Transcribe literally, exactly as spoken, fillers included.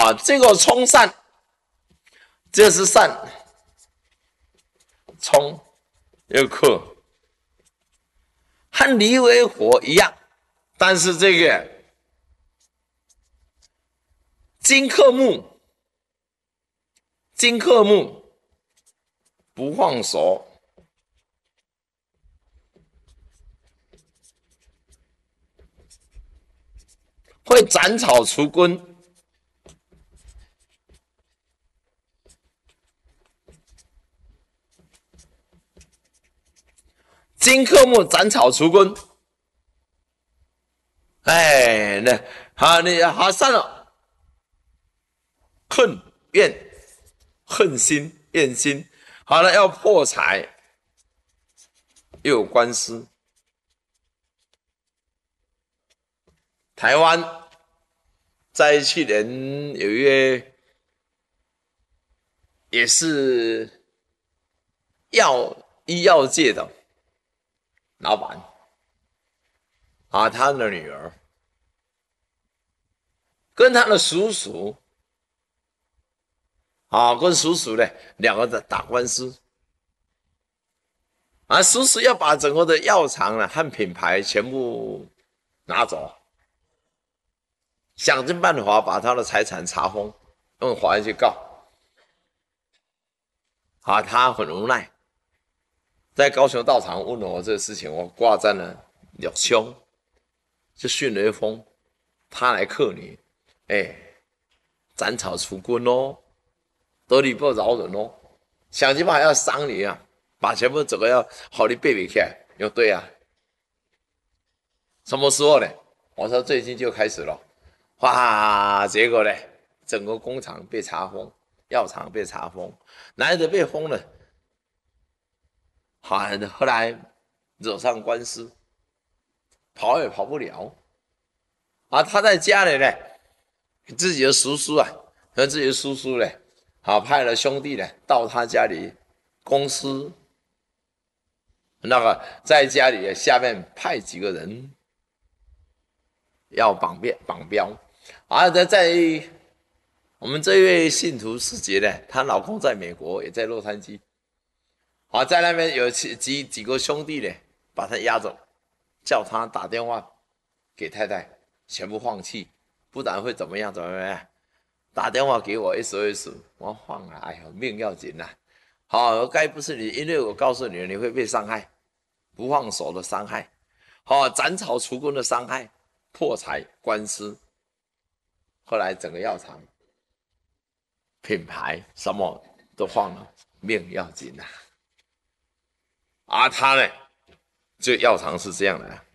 啊，这个冲散，这是散，冲又克，和离为火一样，但是这个金克木，金克木不放手。会斩草除根，金克木斩草除根。哎，那好，你好算了，恨怨恨心怨心，好了，要破财，又有官司。台湾在去年有一位也是药医药界的老板啊，他的女儿跟他的叔叔啊，跟叔叔呢两个人打官司啊，叔叔要把整个的药厂呢和品牌全部拿走。想尽办法把他的财产查封，用法院去告。啊，他很无奈，在高雄道场问我这个事情，我挂在了两胸，就迅雷锋，他来克你，哎，斩草除根哦，得理不饶人哦，想尽办法要伤你啊，把全部整个要好的背背起来，又对啊，什么时候呢？我说最近就开始了。哇！结果呢，整个工厂被查封，药厂被查封，难得被封了。好，后来惹上官司，跑也跑不了。啊，他在家里呢，自己的叔叔啊，和自己的叔叔呢，好派了兄弟呢到他家里公司，那个在家里下面派几个人要绑标绑标。啊，在在我们这位信徒师姐呢，她老公在美国，也在洛杉矶。啊，在那边有几几个兄弟呢，把他押走，叫他打电话给太太，全部放弃，不然会怎么样？怎么样？打电话给我 S O S， 我放了，哎呦，命要紧呐、啊！好，该不是你，因为我告诉你，你会被伤害，不放手的伤害，好，斩草除根的伤害，破财官司。后来整个药厂品牌什么都放了，命要紧呐、啊！啊，他呢，这药厂是这样的、啊。